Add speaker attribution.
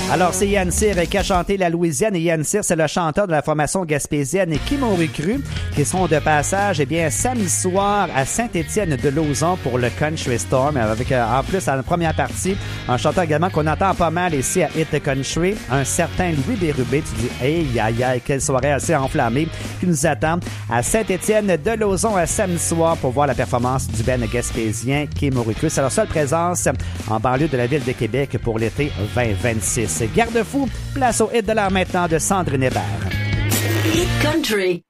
Speaker 1: Alors, c'est Yann Cyr qui a chanté La Louisiane. Et Yann Cyr, c'est le chanteur de la formation gaspésienne Qui m'aurait cru, qui sont de passage, samedi soir à Saint-Étienne-de-Lauzon pour le Country Storm. Avec, en plus, à la première partie, un chanteur également qu'on entend pas mal ici à Hit Country, un certain Louis Bérubé. Tu dis, hey, aïe, aïe, quelle soirée assez enflammée qui nous attend à Saint-Étienne-de-Lauzon à samedi soir pour voir la performance du Ben gaspésien Qui m'aurait cru. C'est leur seule présence en banlieue de la ville de Québec pour l'été 2026. Garde-fou, place au hit de l'heure maintenant de Sandrine Hébert.
Speaker 2: Hit Country.